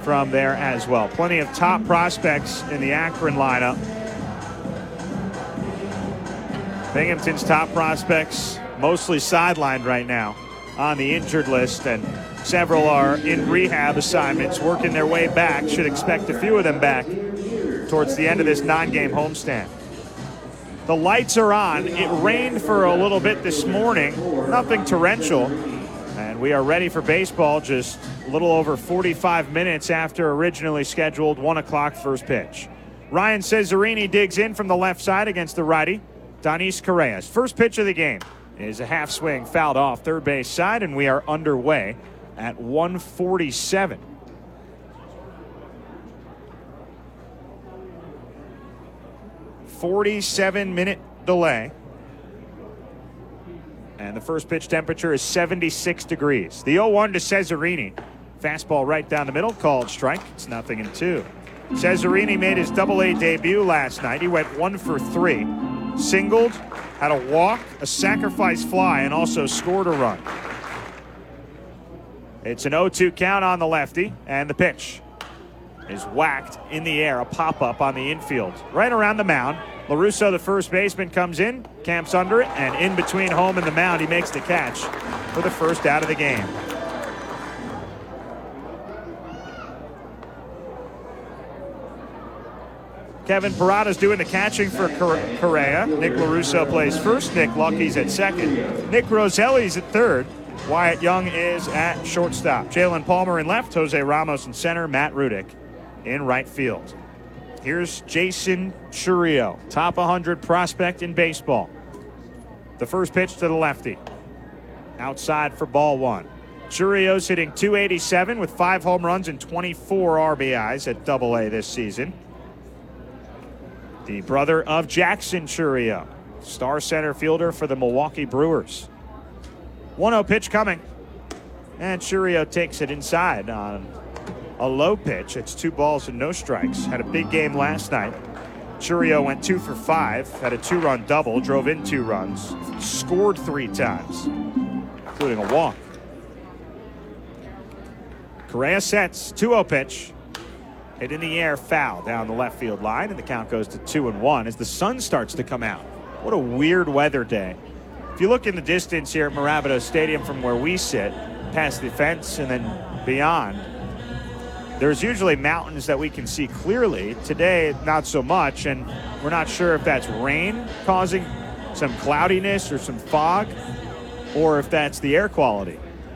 from there as well. Plenty of top prospects in the Akron lineup. Binghamton's top prospects mostly sidelined right now on the injured list, and several are in rehab assignments working their way back. Should expect a few of them back towards the end of this 9-game homestand. The lights are on. It rained for a little bit this morning, nothing torrential, and we are ready for baseball just a little over 45 minutes after originally scheduled 1 o'clock first pitch. Ryan Cesarini digs in from the left side against the righty, Donis Correa's first pitch of the game is a half swing fouled off third base side, and we are underway at 1:47. -47-minute delay. And the first pitch temperature is 76 degrees. The 0-1 to Cesarini. Fastball right down the middle, called strike. It's 0-2. Cesarini made his Double-A debut last night. He went 1 for 3. Singled, had a walk, a sacrifice fly, and also scored a run. It's an 0-2 count on the lefty, and the pitch is whacked in the air, a pop-up on the infield. Right around the mound, LaRusso, the first baseman, comes in, camps under it, and in between home and the mound, he makes the catch for the first out of the game. Kevin Parada's doing the catching for Correa. Nick LaRusso plays first. Nick Lucky's at second. Nick Roselli's at third. Wyatt Young is at shortstop. Jalen Palmer in left. Jose Ramos in center. Matt Rudick in right field. Here's Jason Chourio, top 100 prospect in baseball. The first pitch to the lefty. Outside for ball one. Chourio's hitting .287 with 5 home runs and 24 RBIs at Double-A this season. The brother of Jackson Chourio, star center fielder for the Milwaukee Brewers. 1-0 pitch coming. And Chourio takes it inside on a low pitch. It's 2 balls and no strikes. Had a big game last night. Chourio went 2 for 5, had a 2-run double, drove in 2 runs, scored 3 times, including a walk. Correa sets, 2-0 pitch. Hit in the air, foul down the left field line, and the count goes to 2-1 as the sun starts to come out. What a weird weather day. If you look in the distance here at Mirabito Stadium from where we sit, past the fence and then beyond, there's usually mountains that we can see clearly. Today, not so much, and we're not sure if that's rain causing some cloudiness or some fog, or if that's the air quality.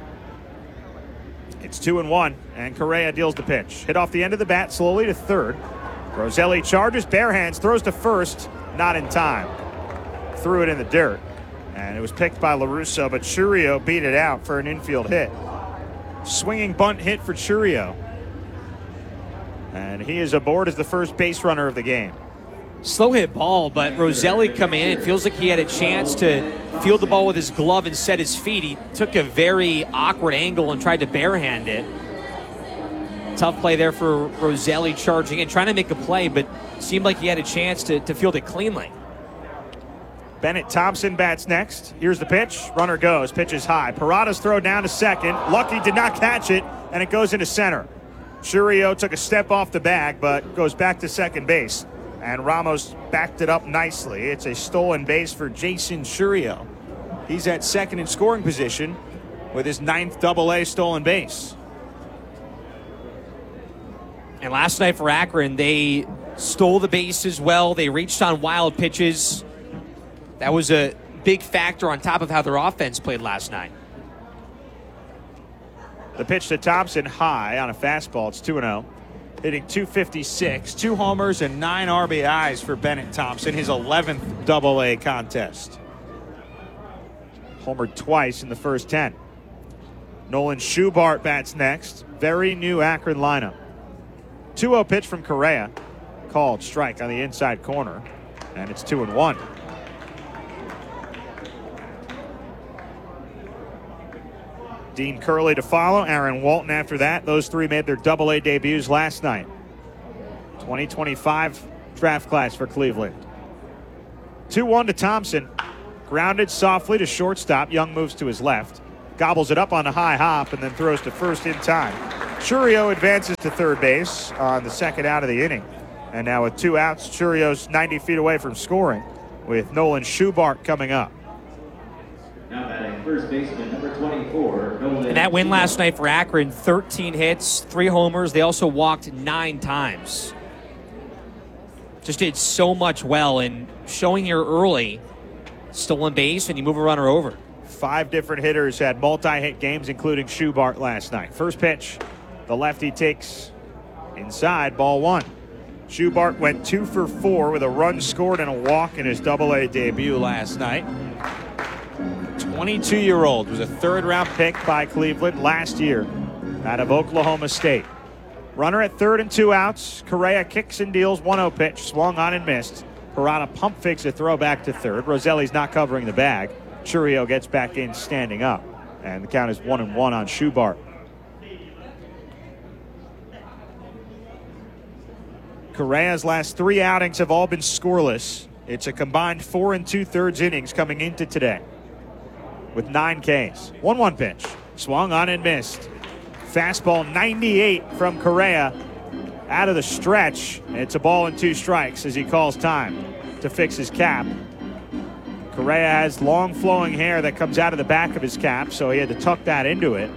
It's 2-1, and Correa deals the pitch. Hit off the end of the bat slowly to third. Roselli charges, bare hands, throws to first, not in time. Threw it in the dirt, and it was picked by LaRusso, but Chourio beat it out for an infield hit. Swinging bunt hit for Chourio. And he is aboard as the first base runner of the game. Slow hit ball, but Roselli coming in, it feels like he had a chance to field the ball with his glove and set his feet. He took a very awkward angle and tried to barehand it. Tough play there for Roselli charging in, trying to make a play, but seemed like he had a chance to field it cleanly. Bennett Thompson bats next. Here's the pitch. Runner goes. Pitch is high. Parada's throw down to second. Lucky did not catch it, and it goes into center. Chourio took a step off the bag, but goes back to second base. And Ramos backed it up nicely. It's a stolen base for Jason Chourio. He's at second in scoring position with his 9th Double-A stolen base. And last night for Akron, they stole the base as well. They reached on wild pitches. That was a big factor on top of how their offense played last night. The pitch to Thompson high on a fastball. It's 2-0. Hitting .256, 2 homers and 9 RBIs for Bennett Thompson, his 11th Double-A contest. Homered twice in the first 10. Nolan Schubart bats next. Very new Akron lineup. 2-0 pitch from Correa. Called strike on the inside corner, and it's 2-1. Dean Curley to follow, Aaron Walton after that. Those 3 made their Double-A debuts last night. 2025 draft class for Cleveland. 2-1 to Thompson. Grounded softly to shortstop. Young moves to his left. Gobbles it up on a high hop and then throws to first in time. Churio advances to third base on the second out of the inning. And now with 2 outs, Churio's 90 feet away from scoring with Nolan Schubart coming up. Now batting first baseman number 24, Nolan. And that win last night for Akron, 13 hits, 3 homers. They also walked 9 times. Just did so much well, and showing here early, stolen base, and you move a runner over. 5 different hitters had multi-hit games, including Schubart last night. First pitch, the lefty takes inside, ball 1. Schubart went 2 for 4 with a run scored and a walk in his Double-A debut last night. 22-year-old was a third-round pick by Cleveland last year out of Oklahoma State. Runner at third and 2 outs. Correa kicks and deals 1-0 pitch, swung on and missed. Parada pump fakes a throw back to third. Roselli's not covering the bag. Churio gets back in standing up, and the count is 1-1 on Schubart. Correa's last 3 outings have all been scoreless. It's a combined 4 2/3 innings coming into today with 9 Ks. 1-1 pitch. Swung on and missed. Fastball 98 from Correa out of the stretch. It's a ball and 2 strikes as he calls time to fix his cap. Correa has long flowing hair that comes out of the back of his cap, so he had to tuck that into it.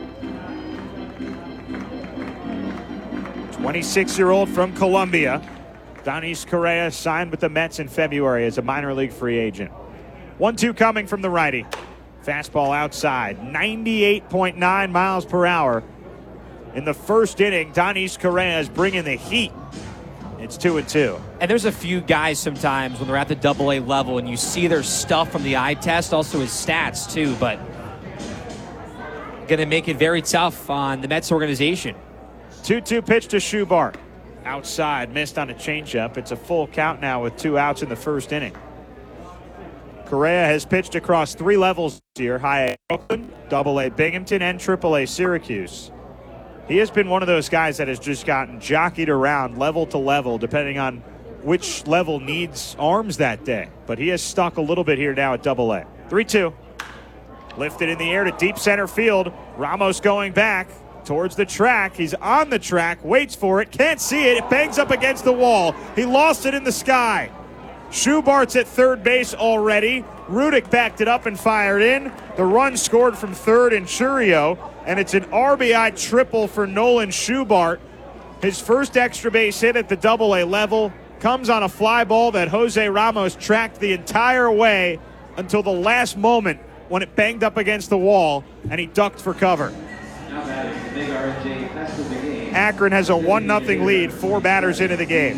26-year-old from Columbia, Donis Correa signed with the Mets in February as a minor league free agent. 1-2 coming from the righty. Fastball outside, 98.9 miles per hour. In the first inning, Donis Correa is bringing the heat. It's 2-2. And there's a few guys sometimes when they're at the Double-A level and you see their stuff from the eye test, also his stats too, but going to make it very tough on the Mets organization. 2-2 pitch to Schubart. Outside, missed on a changeup. It's a full count now with 2 outs in the first inning. Correa has pitched across 3 levels here: high A Oakland, Double-A Binghamton, and Triple-A Syracuse. He has been one of those guys that has just gotten jockeyed around level to level, depending on which level needs arms that day. But he has stuck a little bit here now at Double-A. 3-2. Lifted in the air to deep center field. Ramos going back towards the track. He's on the track, waits for it, can't see it. It bangs up against the wall. He lost it in the sky. Schubart's at third base already. Rudick backed it up and fired in. The run scored from third in Churio, and it's an RBI triple for Nolan Schubart. His first extra base hit at the Double-A level comes on a fly ball that Jose Ramos tracked the entire way until the last moment when it banged up against the wall, and he ducked for cover. Now batting, the big RJ pass of the game. Akron has a 1-0 lead, 4 batters into the game.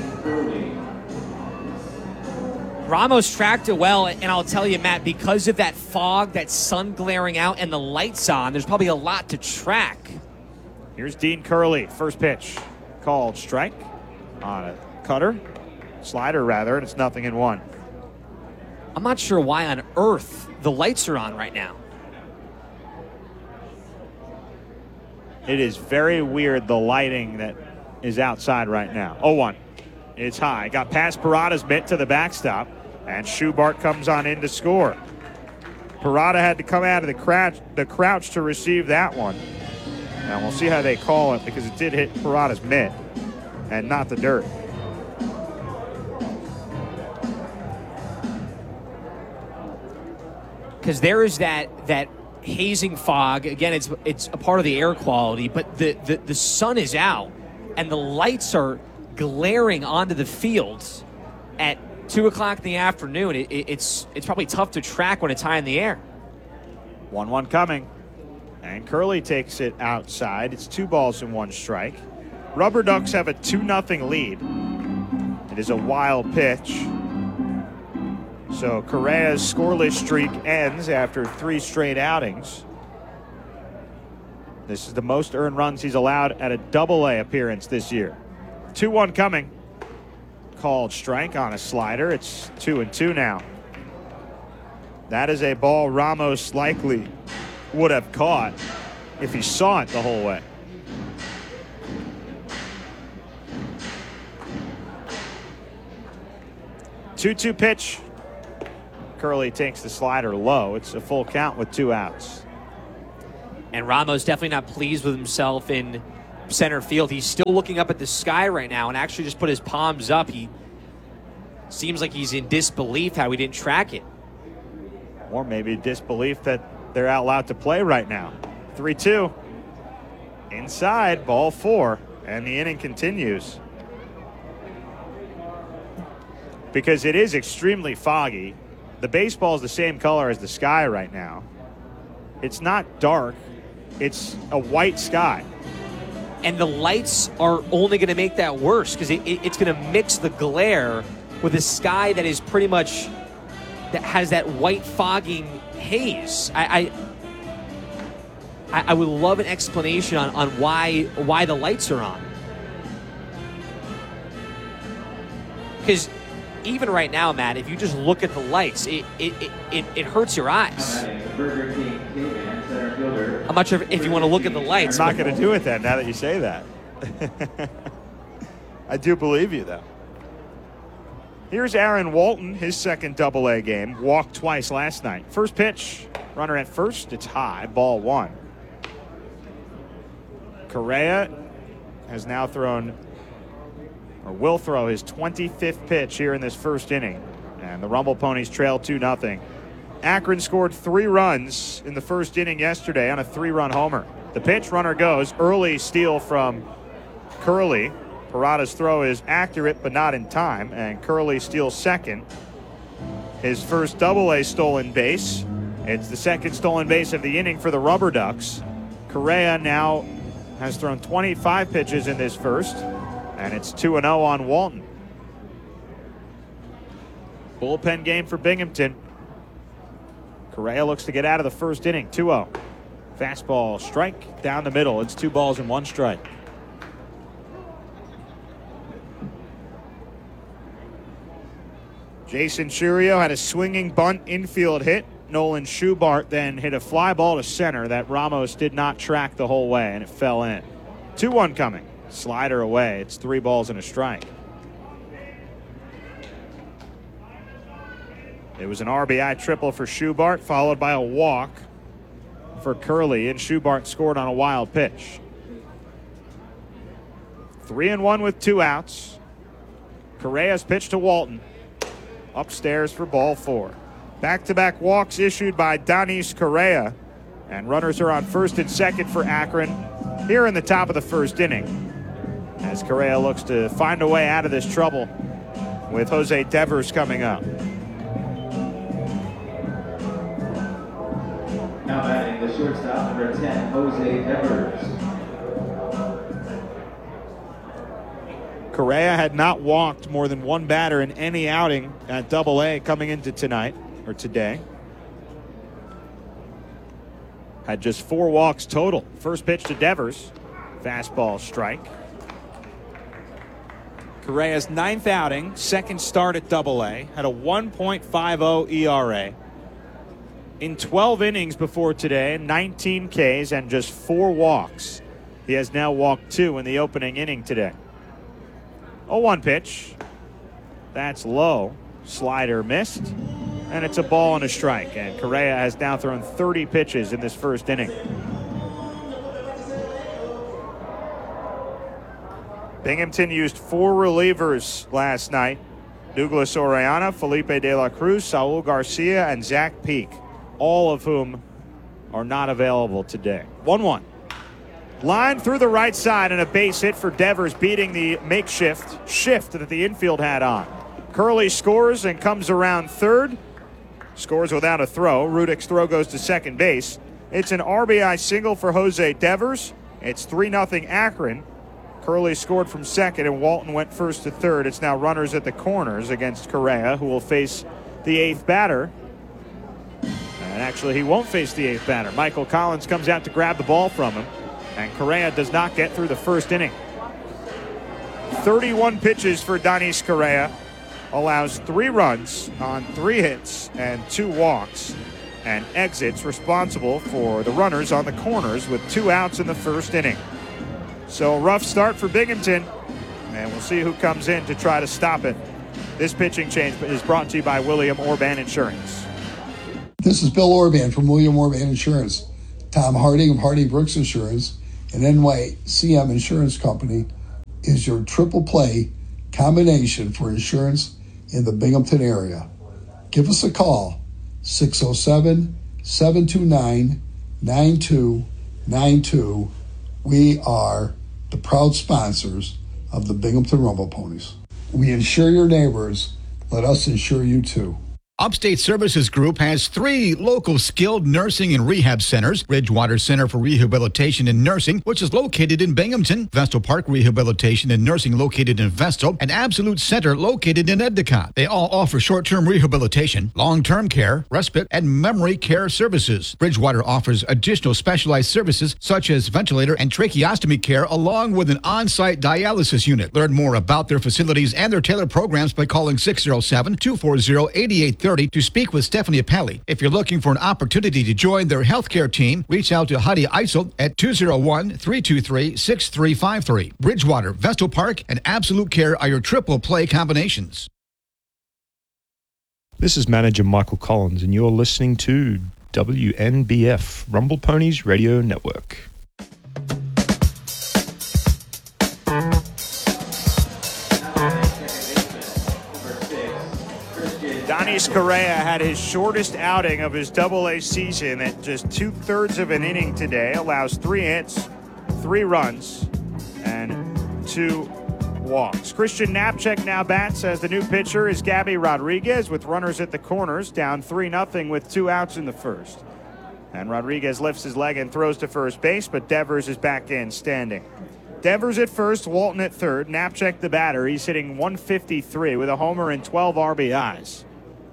Ramos tracked it well, and I'll tell you, Matt, because of that fog, that sun glaring out, and the lights on, there's probably a lot to track. Here's Dean Curley. First pitch called strike on a cutter, slider rather, and it's 0-1. I'm not sure why on earth the lights are on right now. It is very weird, the lighting that is outside right now. 0-1. It's high. Got past Parada's mitt to the backstop, and Schubart comes on in to score. Parada had to come out of the crouch to receive that one. And we'll see how they call it, because it did hit Parada's mitt and not the dirt. Because there is that hazing fog. Again, it's a part of the air quality, but the sun is out, and the lights are glaring onto the fields at 2 o'clock in the afternoon. It's probably tough to track when it's high in the air. 1-1 coming, and Curley takes it outside. It's 2 balls and 1 strike. Rubber Ducks have a 2-0 lead. It is a wild pitch. So Correa's scoreless streak ends after 3 straight outings. This is the most earned runs he's allowed at a Double-A appearance this year. 2-1 coming. Called strike on a slider. It's 2-2 now. That is a ball Ramos likely would have caught if he saw it the whole way. Two-two pitch. Curley takes the slider low. It's a full count with 2 outs. And Ramos definitely not pleased with himself in center field. He's still looking up at the sky right now and actually just put his palms up. He seems like he's in disbelief how we didn't track it. Or maybe disbelief that they're out loud to play right now. 3-2. Inside, ball 4, and the inning continues. Because it is extremely foggy. The baseball is the same color as the sky right now. It's not dark. It's a white sky. And the lights are only going to make that worse because it's going to mix the glare with a sky that is pretty much, that has that white fogging haze. I would love an explanation on why the lights are on. Because even right now, Matt, if you just look at the lights, it hurts your eyes. I'm not sure if you want to look at the lights. I'm not going to do it then, now that you say that. I do believe you, though. Here's Aaron Walton, his second Double-A game. Walked twice last night. First pitch, runner at first. It's high, ball 1. Correa has now thrown, or will throw, his 25th pitch here in this first inning. And the Rumble Ponies trail 2-0. Akron scored 3 runs in the first inning yesterday on a 3-run homer. The pitch, runner goes. Early steal from Curley. Parada's throw is accurate but not in time, and Curley steals second. His first Double-A stolen base. It's the second stolen base of the inning for the Rubber Ducks. Correa now has thrown 25 pitches in this first, and it's 2-0 on Walton. Bullpen game for Binghamton. Correa looks to get out of the first inning. 2-0. Fastball strike down the middle. It's 2 balls and 1 strike. Jason Churio had a swinging bunt infield hit. Nolan Schubart then hit a fly ball to center that Ramos did not track the whole way, and it fell in. 2-1 coming. Slider away. It's 3 balls and a strike. It was an RBI triple for Schubart, followed by a walk for Curley, and Schubart scored on a wild pitch. 3-1 with 2 outs. Correa's pitch to Walton. Upstairs for ball 4. Back-to-back walks issued by Danis Correa, and runners are on first and second for Akron here in the top of the first inning, as Correa looks to find a way out of this trouble with Jose Devers coming up. Now batting the shortstop, number 10, Jose Devers. Correa had not walked more than 1 batter in any outing at Double-A coming into tonight, or today. Had just 4 walks total. First pitch to Devers. Fastball strike. Correa's 9th outing, second start at Double-A. Had a 1.50 ERA. In 12 innings before today, 19 Ks and just 4 walks. He has now walked 2 in the opening inning today. 0-1 pitch. That's low. Slider missed. And it's a ball and a strike. And Correa has now thrown 30 pitches in this first inning. Binghamton used 4 relievers last night. Douglas Orellana, Felipe De La Cruz, Saul Garcia, and Zach Peak, all of whom are not available today. 1-1. Line through the right side and a base hit for Devers, beating the makeshift shift that the infield had on. Curley scores and comes around third. Scores without a throw. Rudick's throw goes to second base. It's an RBI single for Jose Devers. It's 3-0 Akron. Curley scored from second and Walton went first to third. It's now runners at the corners against Correa, who will face the 8th batter. And actually, he won't face the 8th batter. Michael Collins comes out to grab the ball from him, and Correa does not get through the first inning. 31 pitches for Danis Correa. Allows 3 runs on 3 hits and 2 walks, and exits responsible for the runners on the corners with 2 outs in the first inning. So a rough start for Binghamton, and we'll see who comes in to try to stop it. This pitching change is brought to you by William Orban Insurance. This is Bill Orban from William Orban Insurance. Tom Harding of Harding Brooks Insurance and NYCM Insurance Company is your triple play combination for insurance in the Binghamton area. Give us a call, 607-729-9292. We are the proud sponsors of the Binghamton Rumble Ponies. We insure your neighbors. Let us insure you too. Upstate Services Group has 3 local skilled nursing and rehab centers. Bridgewater Center for Rehabilitation and Nursing, which is located in Binghamton. Vestal Park Rehabilitation and Nursing located in Vestal. And Absolute Center located in Endicott. They all offer short-term rehabilitation, long-term care, respite, and memory care services. Bridgewater offers additional specialized services such as ventilator and tracheostomy care along with an on-site dialysis unit. Learn more about their facilities and their tailored programs by calling 607-240-8830 to speak with Stephanie Appelli. If you're looking for an opportunity to join their healthcare team, reach out to Heidi Eisel at 201-323-6353. Bridgewater, Vestal Park, and Absolute Care are your triple play combinations. This is manager Michael Collins, and you're listening to WNBF, Rumble Ponies Radio Network. Donis Correa had his shortest outing of his AA season at just 2/3 of an inning today. Allows 3 hits, 3 runs, and 2 walks. Christian Knapczyk now bats as the new pitcher is Gabby Rodriguez with runners at the corners, down 3-0 with 2 outs in the first. And Rodriguez lifts his leg and throws to first base, but Devers is back in standing. Devers at first, Walton at third. Knapczyk the batter. He's hitting .153 with a homer and 12 RBIs.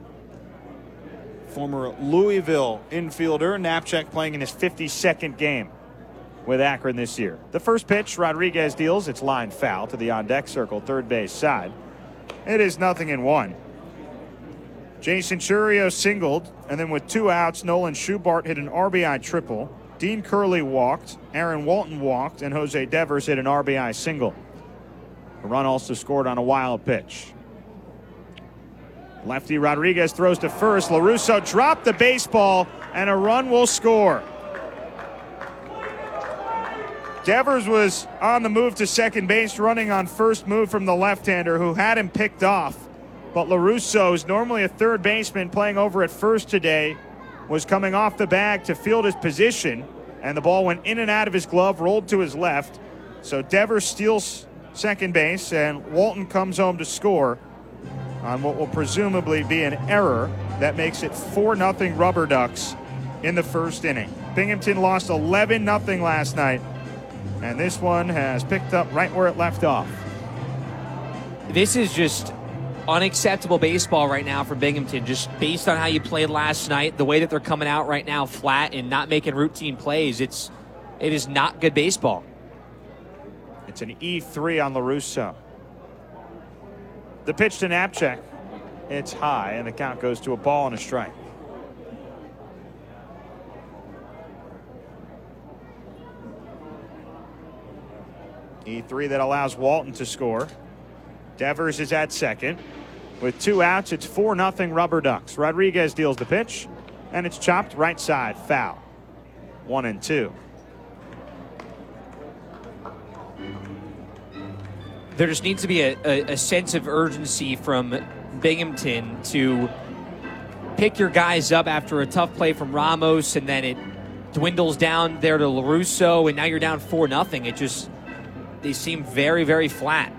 Former Louisville infielder Knapczyk playing in his 52nd game with Akron this year. The first pitch, Rodriguez deals. It's line foul to the on-deck circle, third base side. It is 0-1. Jason Churio singled, and then with 2 outs, Nolan Schubart hit an RBI triple. Dean Curley walked, Aaron Walton walked, and Jose Devers hit an RBI single. A run also scored on a wild pitch. Lefty Rodriguez throws to first. LaRusso dropped the baseball, and a run will score. Devers was on the move to second base, running on first move from the left-hander who had him picked off. But LaRusso, who's normally a third baseman playing over at first today, was coming off the bag to field his position, and the ball went in and out of his glove, rolled to his left. So Devers steals second base, and Walton comes home to score on what will presumably be an error that makes it 4-0 Rubber Ducks in the first inning. Binghamton lost 11-0 last night, and this one has picked up right where it left off. This is just unacceptable baseball right now for Binghamton, just based on how you played last night, the way that they're coming out right now flat and not making routine plays. It is not good baseball. It's an E3 on LaRusso. The pitch to Knapczyk, it's high, and the count goes to a ball and a strike. E3 that allows Walton to score. Devers is at second. With 2 outs, it's 4-0 Rubber Ducks. Rodriguez deals the pitch, and it's chopped right side, foul. 1-2. There just needs to be a sense of urgency from Binghamton to pick your guys up after a tough play from Ramos, and then it dwindles down there to LaRusso, and now you're down 4-0. They seem very, very flat.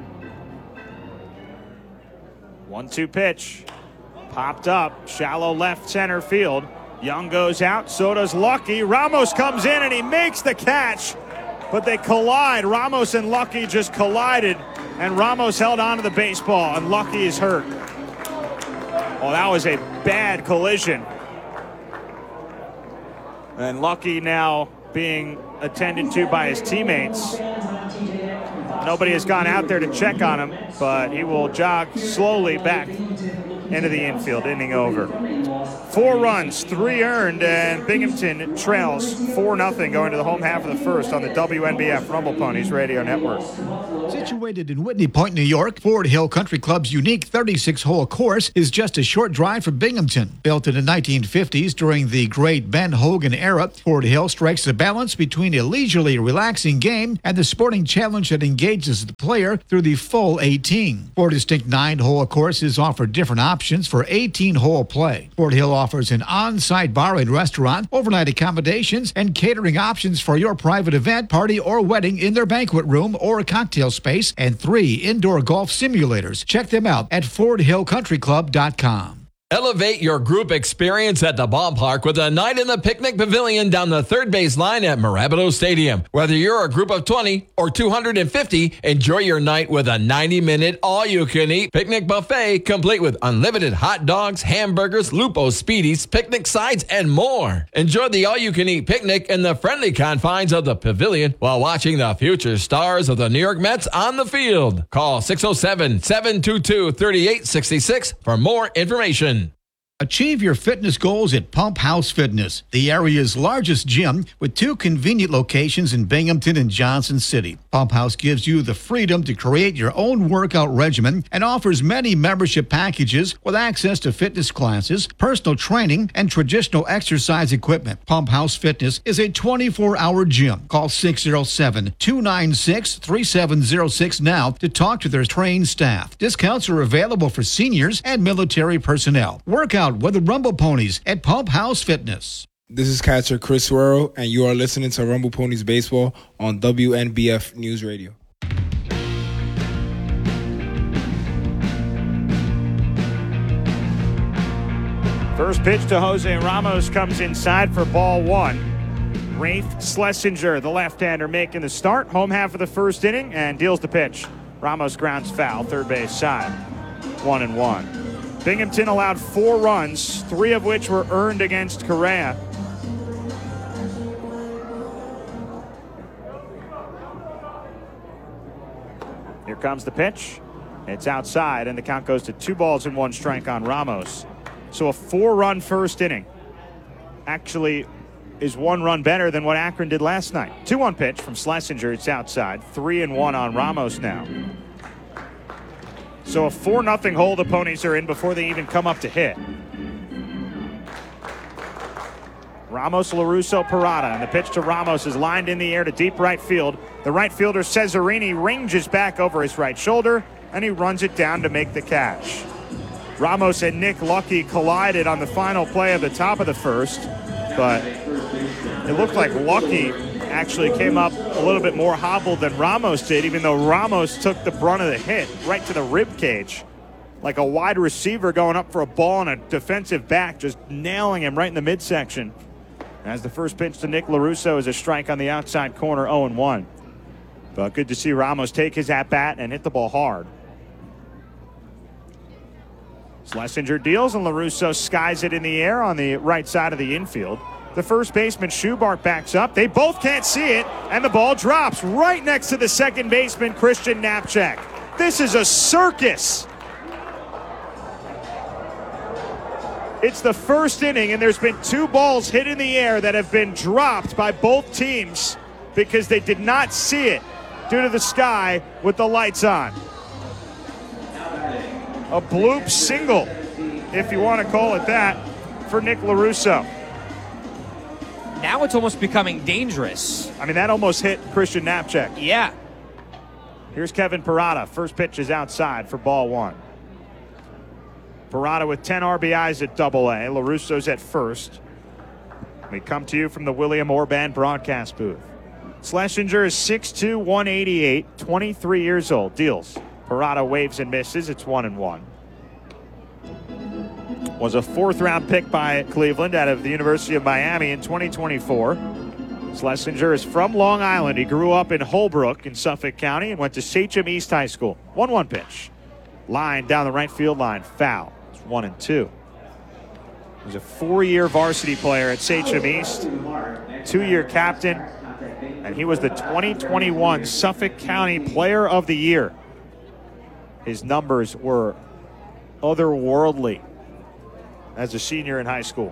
1-2 pitch. Popped up, shallow left center field. Young goes out, so does Lucky. Ramos comes in and he makes the catch, but they collide. Ramos and Lucky just collided, and Ramos held onto the baseball, and Lucky is hurt. Oh, that was a bad collision. And Lucky now being attended to by his teammates. Nobody has gone out there to check on him, but he will jog slowly back into the infield, inning over. 4 runs, 3 earned, and Binghamton trails 4-0 going to the home half of the first on the WNBF Rumble Ponies Radio Network. Situated in Whitney Point, New York, Ford Hill Country Club's unique 36-hole course is just a short drive from Binghamton. Built in the 1950s during the great Ben Hogan era, Ford Hill strikes a balance between a leisurely, relaxing game and the sporting challenge that engages the player through the full 18. 4 distinct 9-hole courses offer different options for 18-hole play. Ford Hill offers an on-site bar and restaurant, overnight accommodations, and catering options for your private event, party, or wedding in their banquet room or cocktail space, and 3 indoor golf simulators. Check them out at FordHillCountryClub.com. Elevate your group experience at the ballpark with a night in the picnic pavilion down the third base line at Marabito Stadium. Whether you're a group of 20 or 250, enjoy your night with a 90-minute all-you-can-eat picnic buffet complete with unlimited hot dogs, hamburgers, Lupo Speedies, picnic sides, and more. Enjoy the all-you-can-eat picnic in the friendly confines of the pavilion while watching the future stars of the New York Mets on the field. Call 607-722-3866 for more information. Achieve your fitness goals at Pump House Fitness, the area's largest gym with 2 convenient locations in Binghamton and Johnson City. Pump House gives you the freedom to create your own workout regimen and offers many membership packages with access to fitness classes, personal training, and traditional exercise equipment. Pump House Fitness is a 24-hour gym. Call 607-296-3706 now to talk to their trained staff. Discounts are available for seniors and military personnel. Workout with the Rumble Ponies at Pump House Fitness. This is catcher Chris Worrell, and you are listening to Rumble Ponies Baseball on WNBF News Radio. First pitch to Jose Ramos comes inside for ball 1. Rafe Schlesinger, the left-hander, making the start. Home half of the first inning and deals the pitch. Ramos grounds foul, third base side. 1-1. Binghamton allowed 4 runs, 3 of which were earned against Correa. Here comes the pitch. It's outside, and the count goes to 2-1 strike on Ramos. So a 4-run first inning actually is 1 run better than what Akron did last night. 2-1 pitch from Schlesinger. It's outside. 3-1 on Ramos now. So a 4-0 hole the Ponies are in before they even come up to hit. Ramos, LaRusso, Parada, and the pitch to Ramos is lined in the air to deep right field. The right fielder, Cesarini, ranges back over his right shoulder, and he runs it down to make the catch. Ramos and Nick Lucky collided on the final play of the top of the first, but it looked like Lucky actually came up a little bit more hobbled than Ramos did, even though Ramos took the brunt of the hit right to the rib cage. Like a wide receiver going up for a ball on a defensive back, just nailing him right in the midsection. As the first pitch to Nick LaRusso is a strike on the outside corner, 0-1. But good to see Ramos take his at-bat and hit the ball hard. Schlesinger deals, and LaRusso skies it in the air on the right side of the infield. The first baseman, Schubart, backs up. They both can't see it, and the ball drops right next to the second baseman, Christian Knapchak. This is a circus. It's the first inning, and there's been 2 balls hit in the air that have been dropped by both teams because they did not see it due to the sky with the lights on. A bloop single, if you want to call it that, for Nick LaRusso. Now it's almost becoming dangerous. I mean, that almost hit Christian Knapchak. Yeah. Here's Kevin Parada. First pitch is outside for ball 1. Parada with 10 RBIs at AA. LaRusso's at first. We come to you from the William Orban broadcast booth. Schlesinger is 6'2", 188, 23 years old. Deals. Parada waves and misses. It's 1-1. Was a 4th-round pick by Cleveland out of the University of Miami in 2024. Schlesinger is from Long Island. He grew up in Holbrook in Suffolk County and went to Sachem East High School. 1-1 pitch. Line down the right field line. Foul. It's 1-2. He was a 4-year varsity player at Sachem East, 2-year captain, and he was the 2021 Suffolk County Player of the Year. His numbers were otherworldly. as a senior in high school.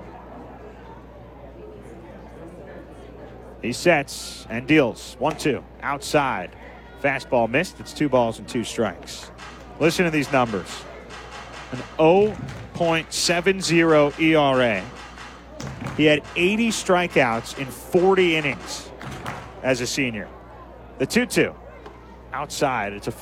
He sets and deals. 1-2. Outside. Fastball missed. It's 2 balls and 2 strikes. Listen to these numbers. An 0.70 ERA. He had 80 strikeouts in 40 innings as a senior. The 2-2. Outside. It's a